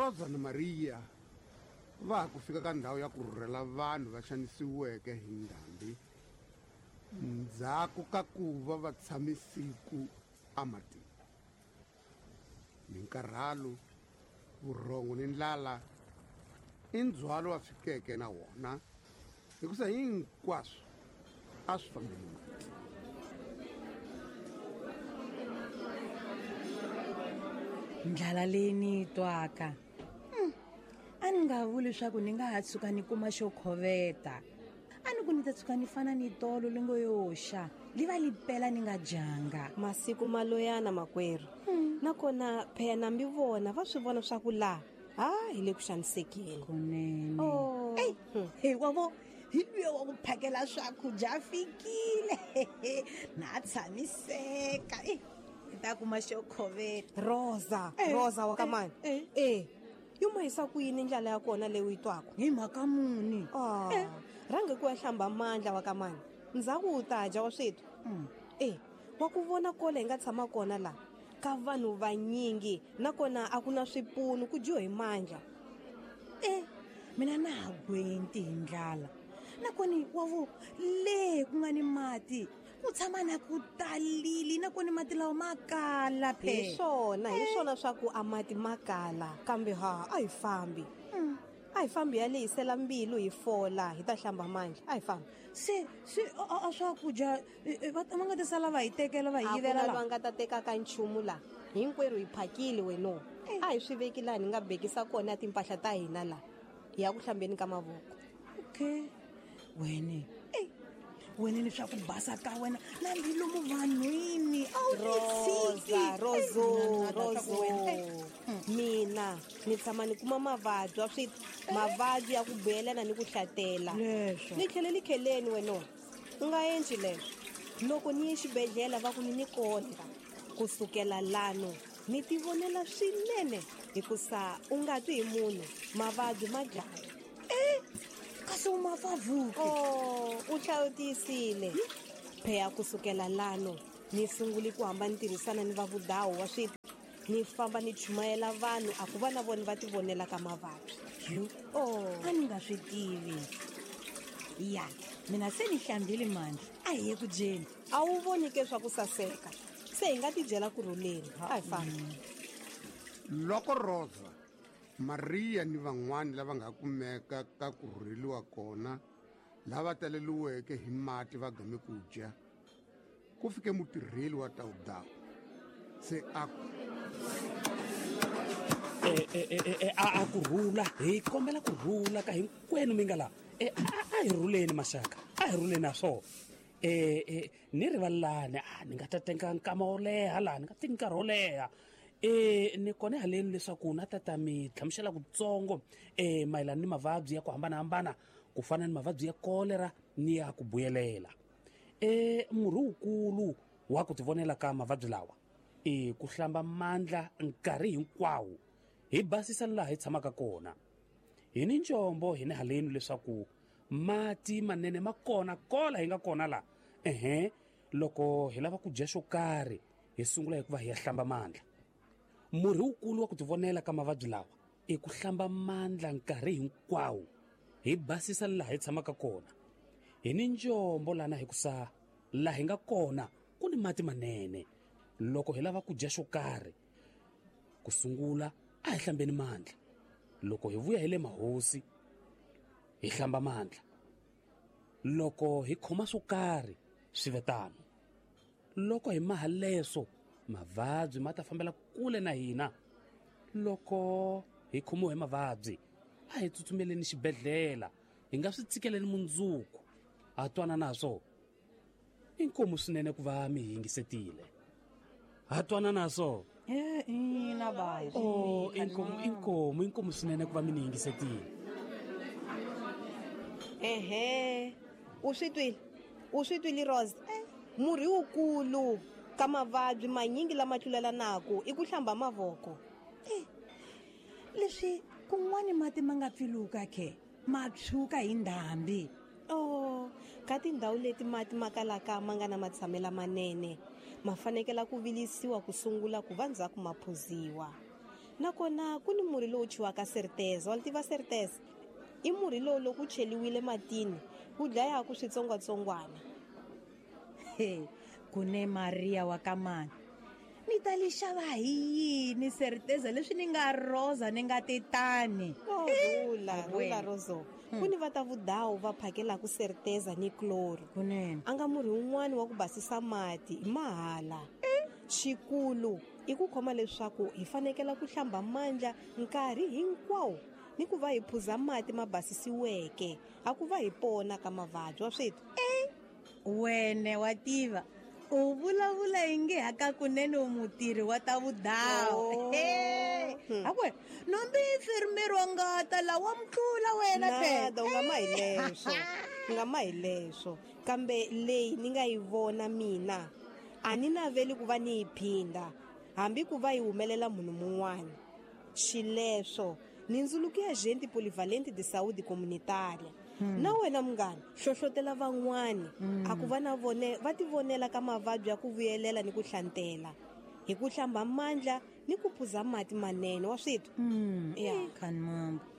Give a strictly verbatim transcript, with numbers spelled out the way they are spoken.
Rosa na Maria va ha ku fika ka ndhawu ya ku rhurhela vanhu va xanisiweke hi ndhambi ndzhaku ka ku va va tshame siku ematini. Minkarhalo, vurhongo ni ndlala i ndzhwalo wa fikeke na wona hikusa hinkwaswo a swi fambile mati. Ndlala leyi ni yi twaka hmm. a ni nga vuli leswaku ni nga ha tshuka ni kuma xo khoveta. A ni ku ni ta tshuka ni fana ni tolo li ngo yoxa li va li pela ni nga janga masiku maloyana makwerhu hmm. nakona phela nambi vona va swi vona swa ku laha ha hi le ku xanisekeni kunene. oh. hey, hmm. hey, wavo hi luya wa ku phakela swakudya fikile na tshamiseka eh. ta kuma xo khoveta. Rosa eh, Rosa wa ka mani eh, eh. eh. yo mahisa ku yini ndlala ya kona leyi u yi twaka hi mhaka muni? ah. eh. rangi ku ya hlamba mandla wa ka mani ndzhaku u ta dya wa swethu mm. eh wa ku vona kole hi nga tshama kona la ka vanhu vanyingi nakona a ku na swipunu ku dyiwa hi mandla. eh mina na ha gwenti hi ndlala nakoni wavo le ku nga ni mati ku tshama na ku talili nakoni mati lawa makala phe. Hi swona hi swona swa ku a mati makala kambe ha a hi fambi mm. a hi fambi ya lehisela mbilu hi fola hi ta hlamba mandla a hi fambi se se a swakudya va nga ta sala va hi tekela va hi yivela la va nga ta teka ka nchumu la hinkwerhu hi phakile weno eh. a hi swi veki laha ni nga bekisa kona ya timpahla ta hina la hi ya ku hlambeni ka mavoko. Okay wene eh wena ni swa ku basa ka wena na mbilu mu vanhwini a wu Rosa Rozo Rozo mina ni tshama ni kuma mavabyi wa swi mavabyi ya ku belana ni ku hlatela ni tlhele li kheleni wena u nga endli leswo loko ni ye xibedhlele va ku ni ni kona kusukela lano ni ti vonela swinene hikusa u nga twi hi munhu mavabyi ma dlaya eh kasi u mafavuke oh u hlawutisile pheya kusukela lano ni sunguli ku hamba ni tirhisana ni va vudawu wa swi ni famba ni chumayela vanhu a ku va na vona va ti vonela ka mavabyi. oh a ni nga swi tivi ya mina se ni hlambile mandla a hi ye ku dyeni. A wu voni ke swa ku saseka se hi nga ti dyela ku rhuleni a hi fambi. Loko Rosa, Maria ni van'wana lava nga kumeka ka ku rhurheliwa kona lava taleliweke hi mati va game ku dya ku fike mutirheli wa tawudawu se a a ku rhula hi kombela ku rhula ka hinkwenu mi nga la a hi rhuleni maxaka a hi rhuleni na swona eh ni rivalani a ni nga ta teka nkama wo leha laha ni nga teki nkarhi wo leha eh ni kone haleni leswaku na tata mi tlhamuxela kutsongo eh mayelana ni mavabyi ya ku hambanahambana ku fana ni mavabyi ya kolera ni ya ku buyelela. eh murhi wukulu wa ku tivonela ka mavabyi lawa eh ku hlamba mandla nkarhi hinkwawo hi basisa laha hi tshamaka kona hi ni njombo hi ni haleni leswaku mati manene ma kona kola hi nga kona la ehe loko hi lava ku dya xo karhi hi sungula hi ku va hi ya hlamba mandla. Murhi wukulu wa ku tivonela ka mavabyi lawa i ku hlamba mandla nkarhi hinkwawo hi basisa laha hi tshamaka kona hi ni njombo lana hi ku sa laha hi nga kona ku ni mati manene loko hi lava ku dya xo karhi ku sungula a hi hlambeni mandla loko hi vuya hi le mahosi hi hlamba mandla loko hi khoma swo karhi swi vetano loko hi maha leswo mavabyi ma ta fambela kule na hina loko hi khomiwe hi mavabyi a hi tsutsumeleni xibedhlele hi nga swi tsikeleni mundzuku a twana naso inkomu swinene ku va mi yingisetile a twana naso eh ina bayi oh inkomu inkomu inkomu swinene ku va mi yingisetile. ehe u swi twile u swi twile Rosa murhi wukulu ka mavabyi manyingi lama tlulelanaku i ku hlamba mavoko. eh leswi kun'wani mati ma nga pfiluka ke ma tshuka hi ndhambi. oh ka tindhawu leti mati ma kalaka ma nga na matshamela manene ma fanekela ku vilisiwa ku sungula ku va ndzhaku ma phuziwa nakona ku ni murhi lowu chiwaka serteza wa tiva serteza i murhi lowu loko wu cheliwile matini wu dlayaku switsongwatsongwana. he ku ne Maria wa kamani ni ta li xava hi yini serteza leswi ni nga roza ni nga titani. Oh, rula rula rozo ku ni va ta vudawu va phakelaku serteza ni cloro kunene a nga murhi wun'wani wa ku basisa mati hi mahala. xikulu i ku khoma leswaku hi fanekela ku hlamba mandla nkarhi hinkwawo ni ku va hi phuza mati ma basisiweke a ku va hi pona ka mavabyi wa sweti. wene wa tiva u vulavula hi nge haka kunene u mutirhi wa ta vudawu. akwe nombi infirmeri wa ngata la wa mtlula wena nada u nga ma hi leswo u nga ma hi leswo kambe leyi ni nga yi vona mina a ni naveli ku va ni yi phinda hambi ku va yi humelela munhu mun'wana. xileswo ni ndzuluku ya gente polivalente de saúde comunitária na wena munghana hlohlotela van'wani a ku va na vone va ti vonela ka mavabyi ya ku vuyelela ni ku hlantela hi ku hlamba mandla ni ku phuza mati manene wa switwa. ya khani mambo